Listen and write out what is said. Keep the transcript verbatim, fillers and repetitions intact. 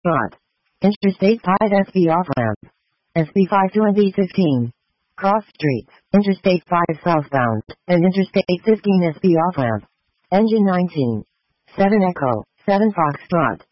Foxtrot. Interstate five S B off-ramp. S B five to N B fifteen. Cross streets. Interstate five southbound, and Interstate fifteen S B off-ramp. Engine nineteen. seven Echo, seven Foxtrot.